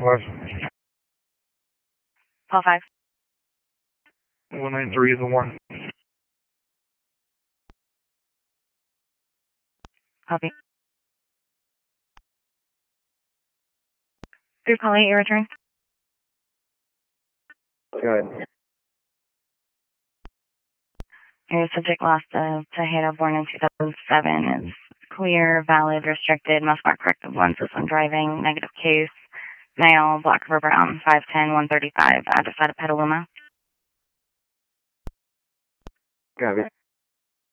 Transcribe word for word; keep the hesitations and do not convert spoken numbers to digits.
five. Call five. one nine three is a one. Copy. Through call eight, your return. Go ahead. Your subject lost to Tejeda, born in two thousand seven, is clear, valid, restricted, must mark corrective lenses when driving, negative case, male, black river brown, five ten, one thirty-five, address out of Petaluma. Copy.